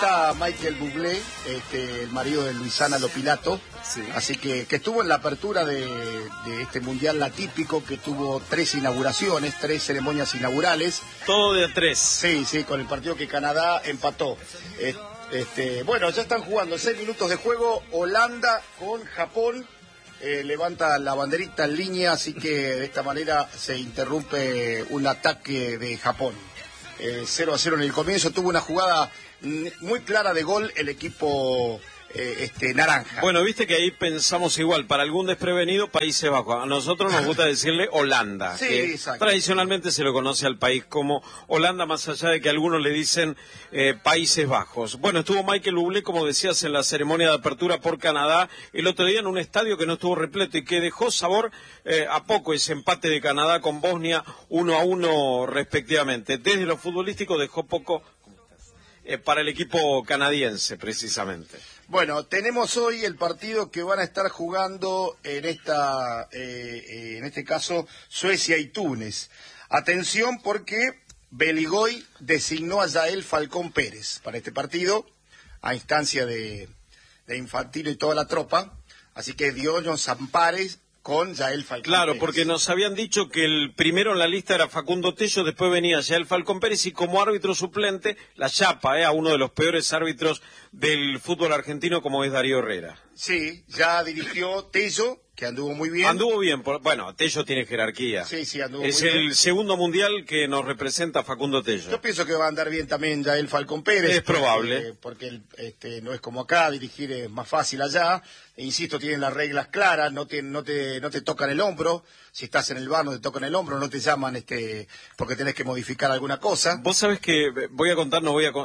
está Michael Bublé, el marido de Luisana Lopilato, sí. Así que estuvo en la apertura de este mundial atípico, que tuvo 3 inauguraciones, 3 ceremonias inaugurales. Todo de 3. Sí, con el partido que Canadá empató. Bueno, ya están jugando 6 minutos de juego, Holanda con Japón. Levanta la banderita en línea, así que de esta manera se interrumpe un ataque de Japón. 0-0 en el comienzo, tuvo una jugada muy clara de gol el equipo naranja. Bueno, viste que ahí pensamos igual, para algún desprevenido, Países Bajos. A nosotros nos gusta decirle Holanda, sí, que exacto. Tradicionalmente se lo conoce al país como Holanda, más allá de que algunos le dicen Países Bajos. Bueno, estuvo Michael Bublé, como decías, en la ceremonia de apertura por Canadá, el otro día en un estadio que no estuvo repleto y que dejó sabor a poco ese empate de Canadá con Bosnia 1-1 respectivamente. Desde lo futbolístico dejó poco para el equipo canadiense, precisamente. Bueno, tenemos hoy el partido que van a estar jugando en este caso Suecia y Túnez. Atención, porque Beligoy designó a Yael Falcón Pérez para este partido, a instancia de Infantino y toda la tropa, así que dio John Sampares con Yael Falcón Claro, Pérez. porque nos habían dicho que el primero en la lista era Facundo Tello, después venía Yael Falcón Pérez y como árbitro suplente, la chapa, a uno de los peores árbitros del fútbol argentino como es Darío Herrera. Sí, ya dirigió Tello, que anduvo muy bien. Anduvo bien, bueno, Tello tiene jerarquía. Sí, anduvo es muy bien. Es el segundo mundial que nos representa Facundo Tello. Yo pienso que va a andar bien también Yael Falcón Pérez. Es probable. Porque no es como acá, dirigir es más fácil allá. Insisto, tienen las reglas claras, no te tocan el hombro. Si estás en el bar no te tocan el hombro, no te llaman porque tenés que modificar alguna cosa. Vos sabés que voy a contar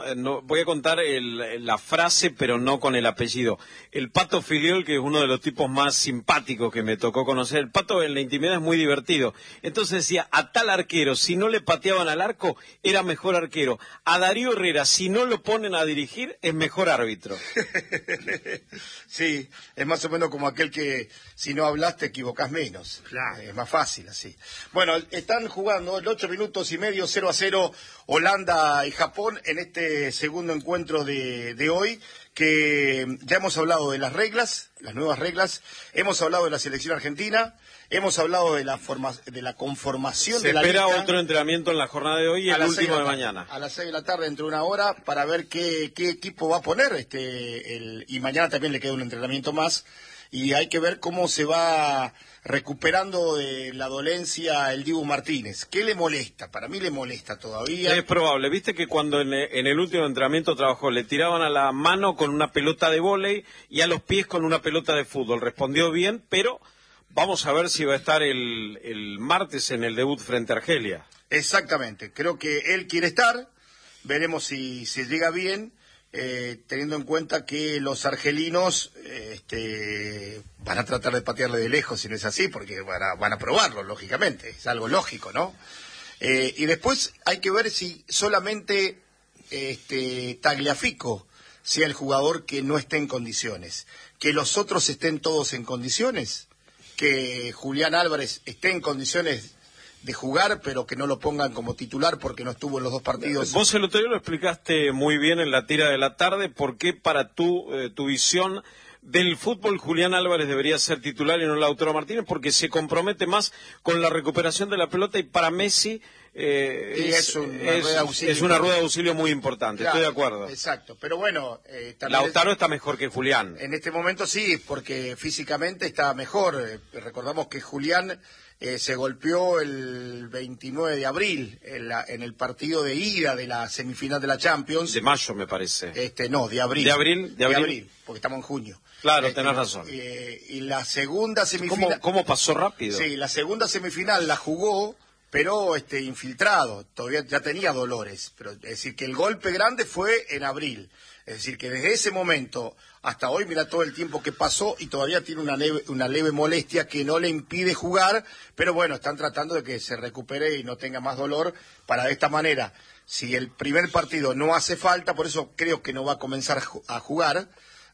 la frase, pero no con el apellido. El Pato Filiol, que es uno de los tipos más simpáticos que me tocó conocer. El Pato en la intimidad es muy divertido. Entonces decía, a tal arquero, si no le pateaban al arco, era mejor arquero. A Darío Herrera, si no lo ponen a dirigir, es mejor árbitro. Sí, es más o menos como aquel que si no hablas te equivocás menos. Claro. Es más fácil así. Bueno, están jugando el 8 minutos y medio, 0-0 Holanda y Japón en este segundo encuentro de hoy, que ya hemos hablado de las reglas, las nuevas reglas, hemos hablado de la selección argentina, hemos hablado de la conformación de la lista. Se espera otro entrenamiento en la jornada de hoy y el último de mañana. A las 6 de la tarde, dentro de una hora, para ver qué equipo va a poner. Y mañana también le queda un entrenamiento más. Y hay que ver cómo se va recuperando de la dolencia el Dibu Martínez. ¿Qué le molesta? Para mí le molesta todavía. Es probable. Viste que cuando en el último entrenamiento trabajó, le tiraban a la mano con una pelota de vóley y a los pies con una pelota de fútbol. Respondió bien, pero vamos a ver si va a estar el martes en el debut frente a Argelia. Exactamente. Creo que él quiere estar. Veremos si se llega bien. Teniendo en cuenta que los argelinos van a tratar de patearle de lejos, si no es así, porque van a probarlo, lógicamente, es algo lógico, ¿no? Y después hay que ver si solamente Tagliafico sea el jugador que no esté en condiciones, que los otros estén todos en condiciones, que Julián Álvarez esté en condiciones de jugar, pero que no lo pongan como titular porque no estuvo en los 2 partidos. Vos el otro día lo explicaste muy bien en la tira de la tarde, por qué para tu visión del fútbol Julián Álvarez debería ser titular y no Lautaro Martínez, porque se compromete más con la recuperación de la pelota y para Messi es una rueda de auxilio muy importante, claro, estoy de acuerdo. Exacto, pero bueno... Lautaro está mejor que Julián. En este momento sí, porque físicamente está mejor. Recordamos que Julián se golpeó el 29 de abril en el partido de ida de la semifinal de la Champions. De mayo, me parece. No, de abril. ¿De abril? Porque estamos en junio. Claro, tenés razón. Y la segunda semifinal... ¿Cómo pasó rápido? Sí, la segunda semifinal la jugó, pero infiltrado. Todavía ya tenía dolores. Pero es decir, que el golpe grande fue en abril. Es decir, que desde ese momento hasta hoy, mira todo el tiempo que pasó y todavía tiene una leve molestia que no le impide jugar, pero bueno, están tratando de que se recupere y no tenga más dolor para de esta manera. Si el primer partido no hace falta, por eso creo que no va a comenzar a jugar,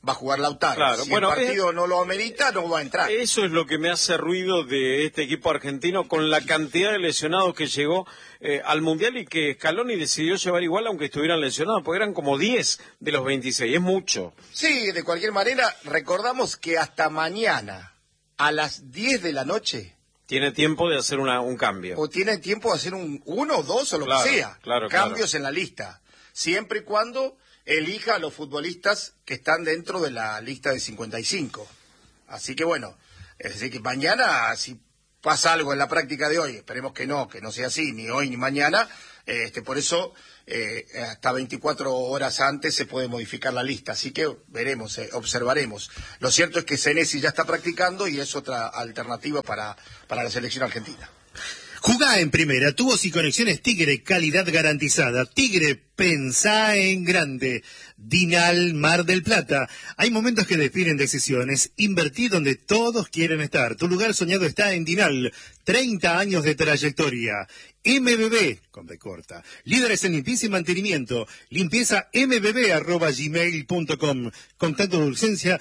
va a jugar Lautaro. Claro, Si bueno, el partido no lo amerita, no va a entrar. Eso es lo que me hace ruido de este equipo argentino, con la cantidad de lesionados que llegó al Mundial y que Scaloni decidió llevar igual aunque estuvieran lesionados, porque eran como 10 de los 26, es mucho. Sí, de cualquier manera, recordamos que hasta mañana, a las 10 de la noche... Tiene tiempo de hacer un cambio. O tiene tiempo de hacer uno o dos o lo que sea. Cambios en la lista. Siempre y cuando elija a los futbolistas que están dentro de la lista de 55. Así que bueno, es decir que mañana, si pasa algo en la práctica de hoy, esperemos que no sea así, ni hoy ni mañana, por eso hasta 24 horas antes se puede modificar la lista, así que veremos, observaremos. Lo cierto es que Senesi ya está practicando y es otra alternativa para la selección argentina. Jugá en primera, tubos y conexiones Tigre, calidad garantizada. Tigre, pensá en grande. Dinal Mar del Plata. Hay momentos que definen decisiones. Invertí donde todos quieren estar. Tu lugar soñado está en Dinal. 30 años de trayectoria. MBB, con B corta. Líderes en limpieza y mantenimiento. Limpieza mbb@gmail.com. Contacto de urgencia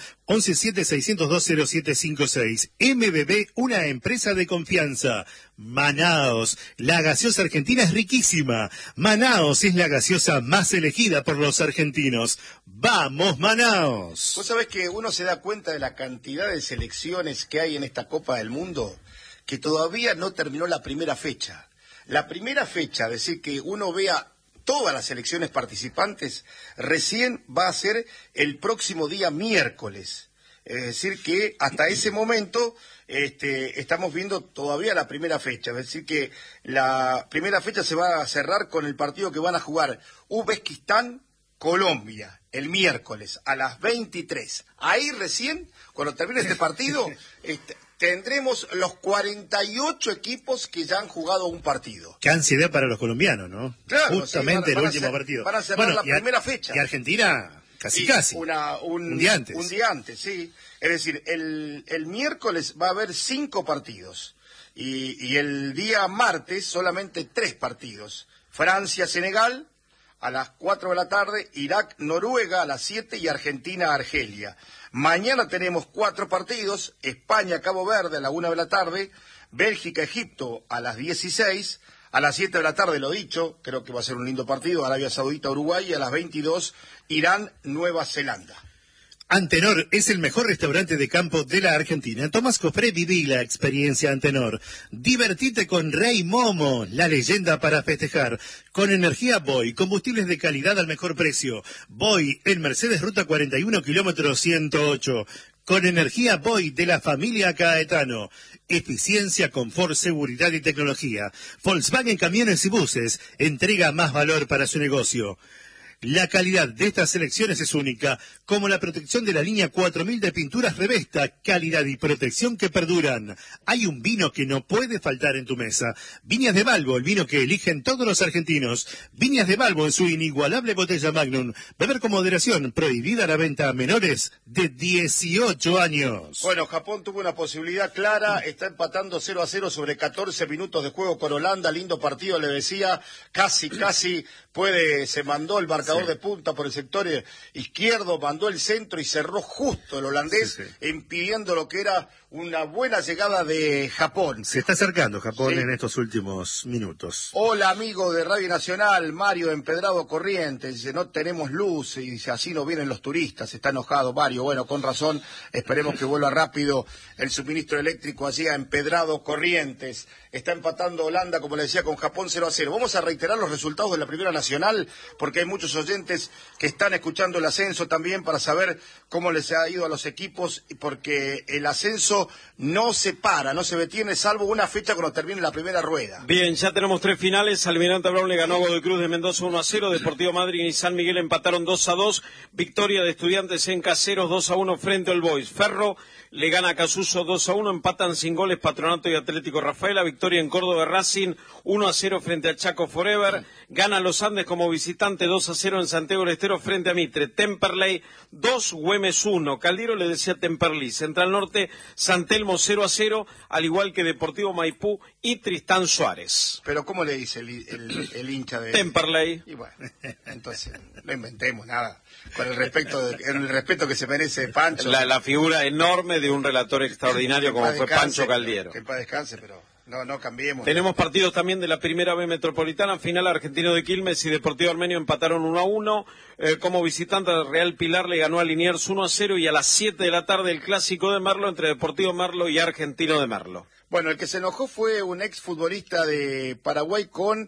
117-602-0756. MBB, una empresa de confianza. Manaos, la gaseosa argentina es riquísima. Manaos es la gaseosa más elegida por los argentinos. ¡Vamos, Manaos! Vos sabés que uno se da cuenta de la cantidad de selecciones que hay en esta Copa del Mundo, que todavía no terminó la primera fecha. La primera fecha, es decir, que uno vea todas las selecciones participantes, recién va a ser el próximo día miércoles. Es decir, que hasta ese momento estamos viendo todavía la primera fecha. Es decir, que la primera fecha se va a cerrar con el partido que van a jugar Uzbekistán-Colombia el miércoles a las 23. Ahí recién, cuando termine este partido, tendremos los 48 equipos que ya han jugado un partido. Qué ansiedad para los colombianos, ¿no? Claro, justamente sí, el último partido. Van a cerrar la primera fecha. Y Argentina, casi. Un día antes. Un día antes, sí. Es decir, el miércoles va a haber 5 partidos. Y el día martes solamente 3 partidos. Francia-Senegal a las 4 de la tarde, Irak-Noruega a las 7 y Argentina-Argelia. Mañana tenemos 4 partidos, España-Cabo Verde a la 1 de la tarde, Bélgica-Egipto a las 16, a las 7 de la tarde, lo dicho, creo que va a ser un lindo partido, Arabia Saudita-Uruguay, y a las 22, Irán-Nueva Zelanda. Antenor es el mejor restaurante de campo de la Argentina. Tomás Cofré, viví la experiencia Antenor. Divertite con Rey Momo, la leyenda para festejar. Con energía Boy, combustibles de calidad al mejor precio. Boy en Mercedes Ruta 41, kilómetro 108. Con energía Boy de la familia Caetano. Eficiencia, confort, seguridad y tecnología. Volkswagen Camiones y Buses entrega más valor para su negocio. La calidad de estas selecciones es única, como la protección de la línea 4000 de pinturas Revesta, calidad y protección que perduran. Hay un vino que no puede faltar en tu mesa. Viñas de Balbo, el vino que eligen todos los argentinos. Viñas de Balbo en su inigualable botella Magnum. Beber con moderación, prohibida la venta a menores de 18 años. Bueno, Japón tuvo una posibilidad clara, está empatando 0-0 sobre 14 minutos de juego con Holanda, lindo partido, le decía, casi se mandó el marcador de punta por el sector izquierdo, mandó el centro y cerró justo el holandés, impidiendo lo que era una buena llegada de Japón. Se está acercando Japón en estos últimos minutos. Hola, amigo de Radio Nacional, Mario Empedrado Corrientes, dice, no tenemos luz, y dice, así no vienen los turistas, está enojado Mario, bueno, con razón, esperemos que vuelva rápido el suministro eléctrico allí a Empedrado Corrientes. Está empatando Holanda, como le decía, con Japón 0-0. Vamos a reiterar los resultados de la Primera Nacional, porque hay muchos oyentes que están escuchando el ascenso también para saber cómo les ha ido a los equipos, porque el ascenso no se para, no se detiene, salvo una fecha cuando termine la primera rueda. Bien, ya tenemos 3 finales. Almirante Brown le ganó a Godoy Cruz de Mendoza 1-0. Deportivo Madrid y San Miguel empataron 2-2. Victoria de Estudiantes en Caseros 2-1 frente al Boys. Ferro le gana a Casuso 2-1. Empatan sin goles Patronato y Atlético Rafaela. Victoria en Córdoba Racing 1-0 frente al Chaco Forever. Gana Los Andes como visitante 2-0 0 en Santiago del Estero frente a Mitre. Temperley 2, Güemes 1. Caldiro le decía Temperley. Central Norte, San Telmo 0-0, al igual que Deportivo Maipú y Tristán Suárez. Pero ¿cómo le dice el hincha de Temperley? Y bueno, entonces no inventemos nada. Con el respeto que se merece Pancho. La figura enorme de un relator extraordinario como fue Pancho Caldiero. Que en paz descanse, pero no cambiemos. Tenemos partidos también de la Primera B Metropolitana. Final, Argentino de Quilmes y Deportivo Armenio empataron 1-1. Como visitante, Real Pilar le ganó a Liniers 1-0. Y a las 7 de la tarde el clásico de Merlo entre Deportivo Merlo y Argentino de Merlo. Bueno, el que se enojó fue un exfutbolista de Paraguay con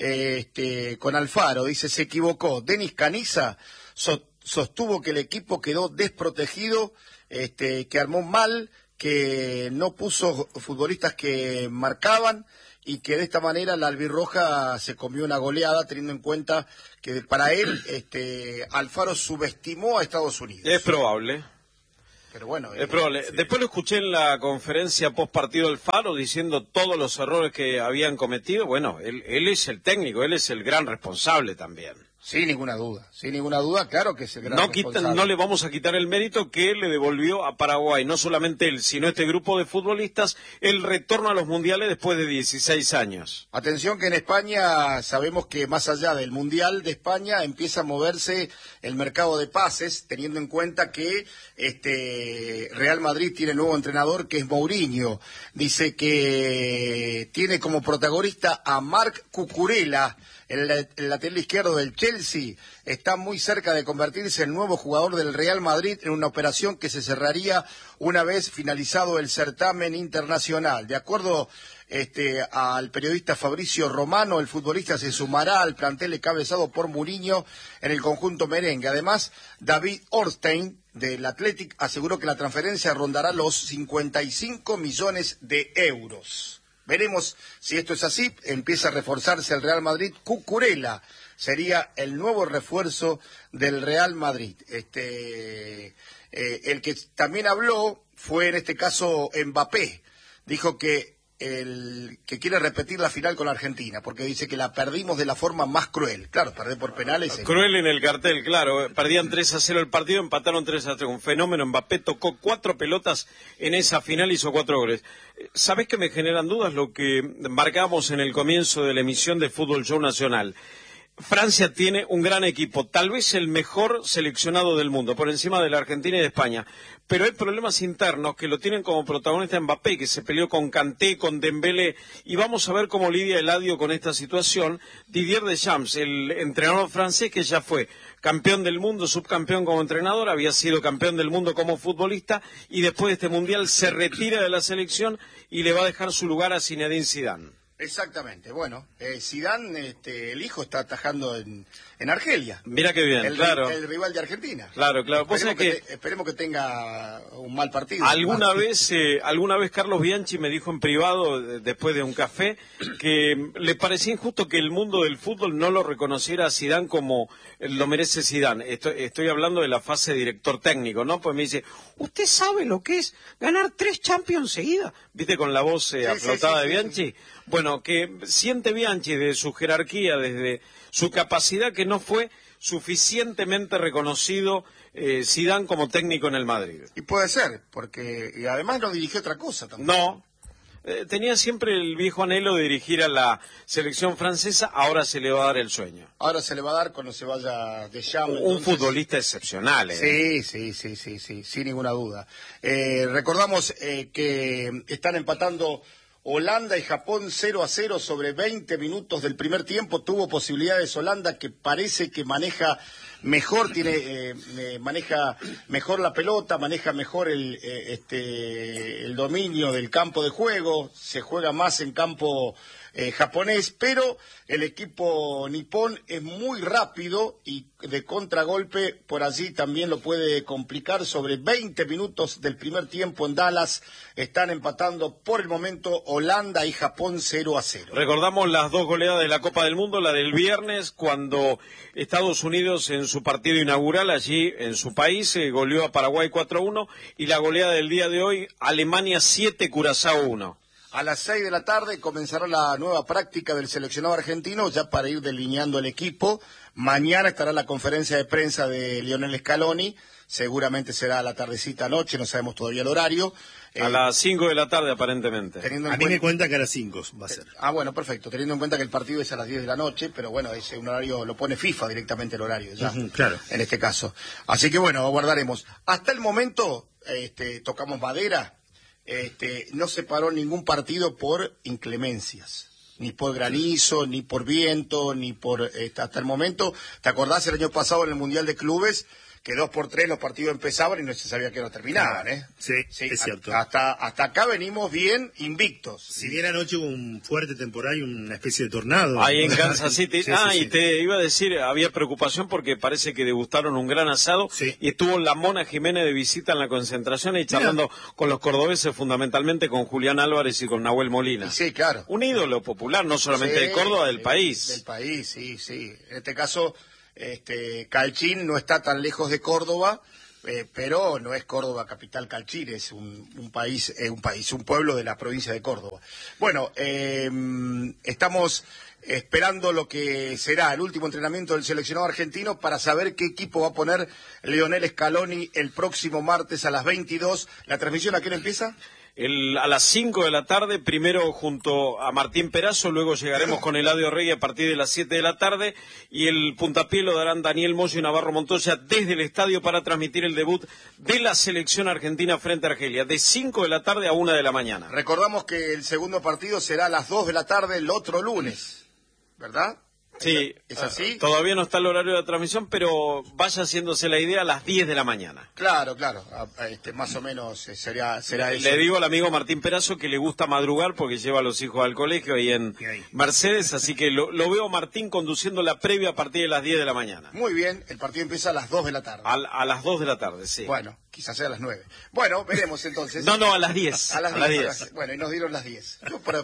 Alfaro. Dice, se equivocó. Denis Caniza sostuvo que el equipo quedó desprotegido, que armó mal, que no puso futbolistas que marcaban y que de esta manera la albirroja se comió una goleada, teniendo en cuenta que para él Alfaro subestimó a Estados Unidos. Es probable. Pero bueno, es probable. Sí. Después lo escuché en la conferencia post partido del Faro diciendo todos los errores que habían cometido. Bueno, él es el técnico, él es el gran responsable también. Sin ninguna duda, claro que es el gran responsable. No le vamos a quitar el mérito que le devolvió a Paraguay, no solamente él, sino este grupo de futbolistas, el retorno a los mundiales después de 16 años. Atención que en España sabemos que más allá del Mundial de España empieza a moverse el mercado de pases, teniendo en cuenta que Real Madrid tiene nuevo entrenador que es Mourinho. Dice que tiene como protagonista a Marc Cucurella, el lateral izquierdo del Chelsea. Está muy cerca de convertirse en el nuevo jugador del Real Madrid en una operación que se cerraría una vez finalizado el certamen internacional. De acuerdo al periodista Fabricio Romano, el futbolista se sumará al plantel encabezado por Mourinho en el conjunto merengue. Además, David Ornstein del Athletic aseguró que la transferencia rondará los 55 millones de euros. Veremos si esto es así. Empieza a reforzarse el Real Madrid. Cucurella sería el nuevo refuerzo del Real Madrid. El que también habló fue en este caso Mbappé. Dijo que quiere repetir la final con Argentina, porque dice que la perdimos de la forma más cruel. Claro, perder por penales. Cruel en el cartel, claro. Perdían 3-0 el partido, empataron 3-3. Un fenómeno. Mbappé tocó 4 pelotas en esa final, hizo 4 goles. ¿Sabés que me generan dudas lo que marcamos en el comienzo de la emisión de Fútbol Show Nacional? Francia tiene un gran equipo, tal vez el mejor seleccionado del mundo, por encima de la Argentina y de España. Pero hay problemas internos que lo tienen como protagonista Mbappé, que se peleó con Kanté, con Dembélé, y vamos a ver cómo lidia Eladio con esta situación. Didier Deschamps, el entrenador francés que ya fue campeón del mundo, subcampeón como entrenador, había sido campeón del mundo como futbolista, y después de este mundial se retira de la selección y le va a dejar su lugar a Zinedine Zidane. Exactamente, bueno, Zidane, el hijo está atajando en Argelia. Mira qué bien, claro. El rival de Argentina. Claro. Esperemos que tenga un mal partido. Alguna vez Carlos Bianchi me dijo en privado, después de un café, que le parecía injusto que el mundo del fútbol no lo reconociera a Zidane como lo merece Zidane. Estoy hablando de la fase de director técnico, ¿no? Pues me dice, ¿usted sabe lo que es ganar 3 Champions seguidas? ¿Viste con la voz aflotada de Bianchi? Sí. Bueno, que siente Bianchi de su jerarquía, desde su capacidad, que no fue suficientemente reconocido Zidane como técnico en el Madrid. Y puede ser, porque además no dirigió otra cosa también. No, tenía siempre el viejo anhelo de dirigir a la selección francesa, ahora se le va a dar el sueño. Ahora se le va a dar cuando se vaya Deschamps. Un futbolista excepcional. Sí, sin ninguna duda. Recordamos que están empatando Holanda y Japón 0-0 sobre 20 minutos del primer tiempo. Tuvo posibilidades Holanda, que parece que maneja mejor, maneja mejor la pelota, maneja mejor el dominio del campo de juego, se juega más en campo japonés, pero el equipo nipón es muy rápido y de contragolpe por allí también lo puede complicar. Sobre 20 minutos del primer tiempo en Dallas están empatando por el momento Holanda y Japón 0-0. Recordamos las 2 goleadas de la Copa del Mundo, la del viernes cuando Estados Unidos en su partido inaugural allí en su país goleó a Paraguay 4-1, y la goleada del día de hoy, Alemania 7, Curazao 1. A las 6 de la tarde comenzará la nueva práctica del seleccionado argentino, ya para ir delineando el equipo. Mañana estará la conferencia de prensa de Lionel Scaloni, seguramente será a la tardecita noche, no sabemos todavía el horario. A las 5 de la tarde, aparentemente. A mí me cuenta que a las 5 va a ser. Bueno, perfecto, teniendo en cuenta que el partido es a las 10 de la noche, pero bueno, es un horario, lo pone FIFA directamente el horario, ya, claro. En este caso. Así que bueno, aguardaremos. Hasta el momento, tocamos madera, no se paró ningún partido por inclemencias. Ni por granizo, ni por viento, ni por... hasta el momento, ¿te acordás el año pasado en el Mundial de Clubes? Que 2-3 los partidos empezaban y no se sabía que no terminaban, ¿eh? Sí, es cierto. Hasta acá venimos bien invictos. Si bien anoche hubo un fuerte temporal y una especie de tornado. Ahí en Kansas City. Sí. Y te iba a decir, había preocupación porque parece que degustaron un gran asado y estuvo la Mona Jiménez de visita en la concentración y charlando con los cordobeses, fundamentalmente con Julián Álvarez y con Nahuel Molina. Sí, claro. Un ídolo popular, no solamente de Córdoba, del país. Del país, sí. En este caso... Calchín no está tan lejos de Córdoba, pero no es Córdoba capital Calchín, es un pueblo de la provincia de Córdoba. Bueno, estamos esperando lo que será el último entrenamiento del seleccionado argentino para saber qué equipo va a poner Lionel Scaloni el próximo martes a las 22. ¿La transmisión a qué hora empieza? A las 5 de la tarde, primero junto a Martín Perazo, luego llegaremos con Eladio Rey a partir de las 7 de la tarde y el puntapié lo darán Daniel Moyo y Navarro Montoya desde el estadio para transmitir el debut de la selección argentina frente a Argelia, de 5 de la tarde a 1 de la mañana. Recordamos que el segundo partido será a las 2 de la tarde el otro lunes, ¿verdad? Sí, ¿es así? Todavía no está el horario de transmisión, pero vaya haciéndose la idea a las 10 de la mañana. Claro, más o menos será eso. Le digo al amigo Martín Perazo que le gusta madrugar porque lleva a los hijos al colegio ahí en Mercedes, así que lo veo a Martín conduciendo la previa a partir de las 10 de la mañana. Muy bien, el partido empieza a las 2 de la tarde. A las 2 de la tarde, sí. Bueno, quizás sea a las 9. Bueno, veremos entonces. No, a las 10. A las 10. Bueno, y nos dieron las 10.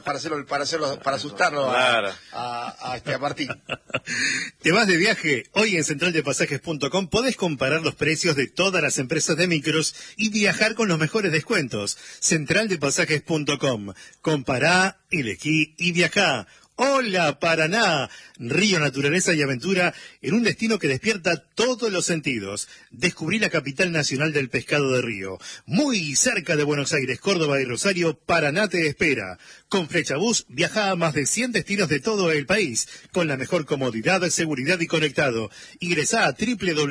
Para asustarlo claro. a Martín. ¿Te vas de viaje? Hoy en centraldepasajes.com podés comparar los precios de todas las empresas de micros y viajar con los mejores descuentos. Centraldepasajes.com. Compará, elegí y viajá. ¡Hola, Paraná! Río, naturaleza y aventura en un destino que despierta todos los sentidos. Descubrí la capital nacional del pescado de río. Muy cerca de Buenos Aires, Córdoba y Rosario, Paraná te espera. Con Flechabús viaja a más de 100 destinos de todo el país, con la mejor comodidad, seguridad y conectado. Ingresá a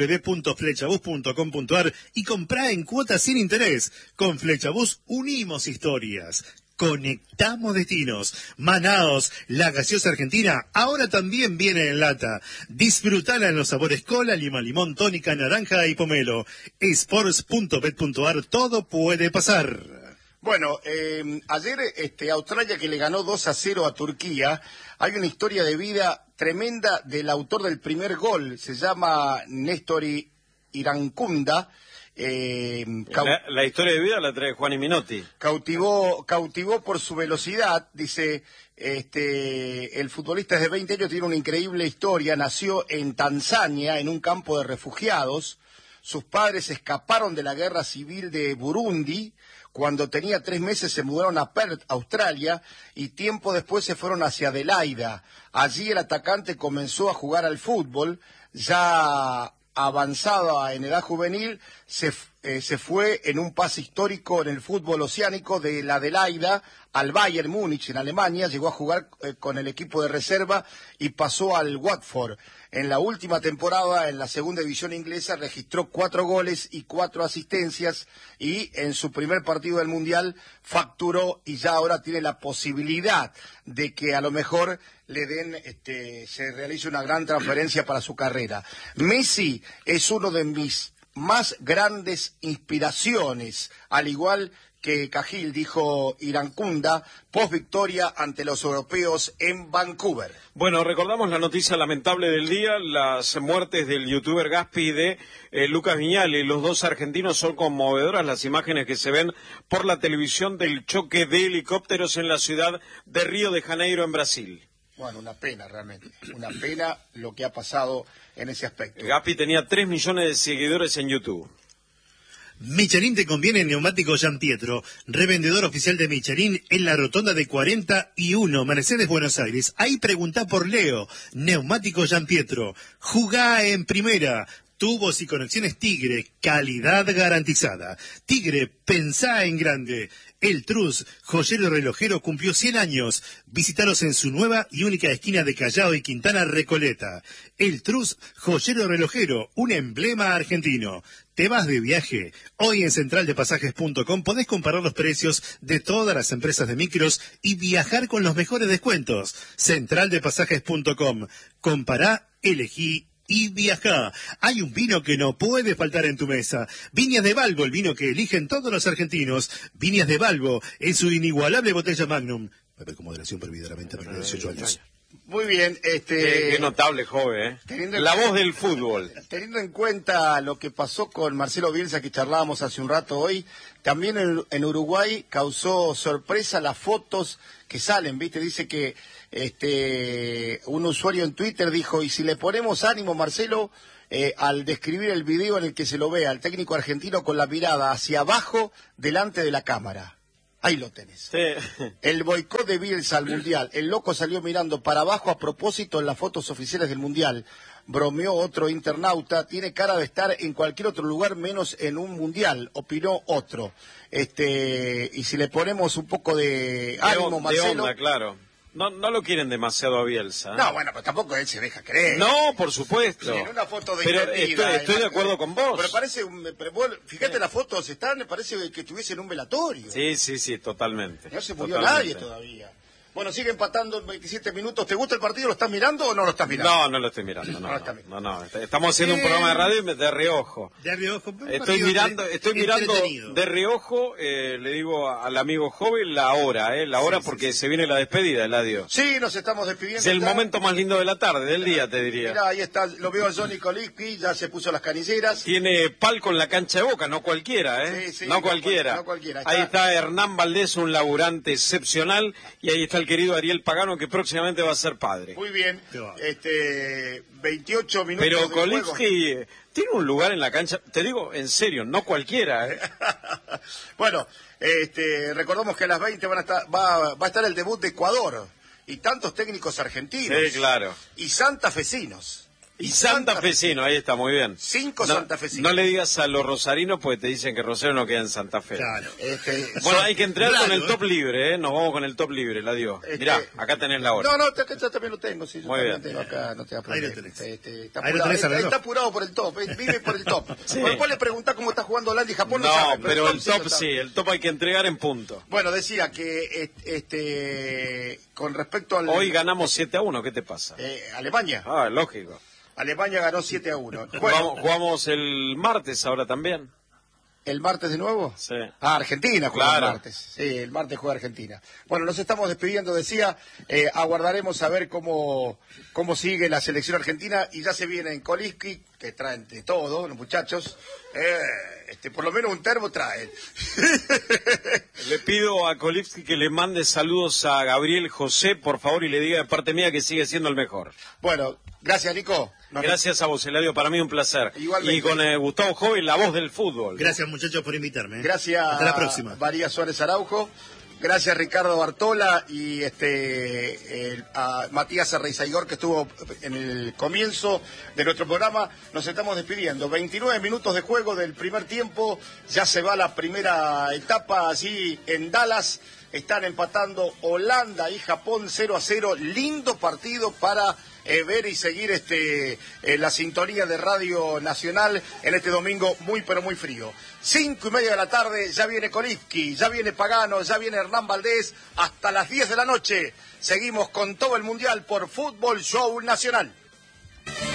www.flechabús.com.ar y comprá en cuotas sin interés. Con Flechabús unimos historias. Conectamos destinos. Manaos, la gaseosa argentina, ahora también viene en lata. Disfrutala en los sabores cola, lima, limón, tónica, naranja y pomelo. Sports.bet.ar, todo puede pasar. Bueno, ayer Australia que le ganó 2-0 a Turquía, hay una historia de vida tremenda del autor del primer gol, se llama Néstor Irankunda. La historia de vida la trae Juan Minotti. Cautivó por su velocidad, dice, el futbolista es de 20 años, tiene una increíble historia, nació en Tanzania, en un campo de refugiados, sus padres escaparon de la guerra civil de Burundi, cuando tenía 3 meses se mudaron a Perth, Australia, y tiempo después se fueron hacia Adelaida. Allí el atacante comenzó a jugar al fútbol, ya avanzada en edad juvenil, se fue en un pase histórico en el fútbol oceánico de la Adelaida al Bayern Múnich en Alemania, llegó a jugar con el equipo de reserva y pasó al Watford. En la última temporada, en la segunda división inglesa, registró 4 goles y 4 asistencias y en su primer partido del Mundial facturó y ya ahora tiene la posibilidad de que a lo mejor le den, se realice una gran transferencia para su carrera. Messi es uno de mis más grandes inspiraciones, al igual que Cahill, dijo Irankunda, post victoria ante los europeos en Vancouver. Bueno, recordamos la noticia lamentable del día, las muertes del youtuber Gaspi y de Lucas Viñales. Los dos argentinos son conmovedoras las imágenes que se ven por la televisión del choque de helicópteros en la ciudad de Río de Janeiro, en Brasil. Bueno, una pena realmente, una pena lo que ha pasado en ese aspecto. Gaspi tenía 3 millones de seguidores en YouTube. Michelin te conviene en Neumáticos Giampietro, revendedor oficial de Michelin en la rotonda de 41, Mercedes, Buenos Aires. Ahí preguntá por Leo. Neumáticos Giampietro. Jugá en primera. Tubos y conexiones Tigre, calidad garantizada. Tigre, pensá en grande. El Trus, joyero relojero, cumplió 100 años. Visítalos en su nueva y única esquina de Callao y Quintana Recoleta. El Trus, joyero relojero, un emblema argentino. ¿Te vas de viaje? Hoy en centraldepasajes.com podés comparar los precios de todas las empresas de micros y viajar con los mejores descuentos. Centraldepasajes.com. Compará, elegí y viajá. Hay un vino que no puede faltar en tu mesa. Viñas de Balbo, el vino que eligen todos los argentinos. Viñas de Balbo, en su inigualable botella Magnum. Beber con moderación, prohibidamente a menores de 18 años. Muy bien, Qué notable joven, la voz del fútbol. Teniendo en cuenta lo que pasó con Marcelo Bielsa, que charlábamos hace un rato hoy, también en Uruguay causó sorpresa las fotos que salen, ¿viste? Dice que un usuario en Twitter dijo, y si le ponemos ánimo, Marcelo, al describir el video en el que se lo ve al técnico argentino con la mirada hacia abajo delante de la cámara. Ahí lo tenés. Sí. El boicot de Bielsa al Mundial. El loco salió mirando para abajo a propósito en las fotos oficiales del Mundial. Bromeó otro internauta. Tiene cara de estar en cualquier otro lugar menos en un Mundial, opinó otro. Y si le ponemos un poco de ánimo, Marcelo... De onda, claro. No lo quieren demasiado a Bielsa. No, bueno, pero tampoco él se deja creer. No, por supuesto. En una foto de pero estoy de acuerdo con vos. Pero parece, fíjate las fotos, parece que estuviese en un velatorio. Sí, totalmente. No se murió nadie todavía. Bueno, sigue empatando en 27 minutos. ¿Te gusta el partido? ¿Lo estás mirando o no lo estás mirando? No lo estoy mirando. No. Estamos haciendo un programa de radio de reojo. De reojo. Estoy mirando de reojo, le digo al amigo joven la hora, porque se viene la despedida, Eladio. Sí, nos estamos despidiendo. Es el momento más lindo de la tarde, del día, te diría. Mirá, ahí está, lo veo a Johnny Kolicki, ya se puso las canilleras. Tiene palco en la cancha de Boca, no cualquiera, Sí, no cualquiera. Ahí está Hernán Valdés, un laburante excepcional, y ahí está el querido Ariel Pagano, que próximamente va a ser padre. Muy bien, 28 minutos pero de Kolicki tiene un lugar en la cancha, te digo en serio, no cualquiera. Bueno, recordamos que a las 20 va a estar el debut de Ecuador y tantos técnicos argentinos. Sí, claro. Y santafesinos. Y santafesino, ahí está, muy bien. 5 santafesinos. No le digas a los rosarinos, pues te dicen que Rosario no queda en Santa Fe. Claro. Bueno, hay que entrar con el top libre, Nos vamos con el top libre, la dio. Mirá, acá tenés la hora. No, yo también lo tengo, sí. Yo muy bien. tengo acá, no te va a Ahí lo tenés. Está apurado por el top, vive por el top. Sí. Después le preguntás cómo está jugando Holanda y Japón. No, sabe, pero el top sí, el top hay que entregar en punto. Bueno, decía que con respecto al... Hoy ganamos 7-1, ¿qué te pasa? Alemania. Lógico. Alemania ganó 7-1. Bueno, jugamos el martes ahora también. ¿El martes de nuevo? Sí. Argentina juega el martes. Sí, el martes juega Argentina. Bueno, nos estamos despidiendo, decía, aguardaremos a ver cómo sigue la selección argentina y ya se viene en Kolicki, que traen de todo, los muchachos. Por lo menos un termo traen. Le pido a Kolicki que le mande saludos a Gabriel José, por favor, y le diga de parte mía que sigue siendo el mejor. Bueno, gracias, Nico. Gracias a vos, Eladio, para mí un placer. Igualmente. Y con Gustavo Joven, la voz del fútbol. Gracias, muchachos, por invitarme. Gracias. Hasta la próxima. María Suárez Araujo. Gracias, Ricardo Bartola y a Matías Arreizaigor, que estuvo en el comienzo de nuestro programa. Nos estamos despidiendo. 29 minutos de juego del primer tiempo. Ya se va la primera etapa allí en Dallas. Están empatando Holanda y Japón 0-0. Lindo partido para ver y seguir la sintonía de Radio Nacional en este domingo muy pero muy frío. 5:30 de la tarde, ya viene Kolicki, ya viene Pagano, ya viene Hernán Valdés, hasta las 10 de la noche. Seguimos con todo el Mundial por Fútbol Show Nacional.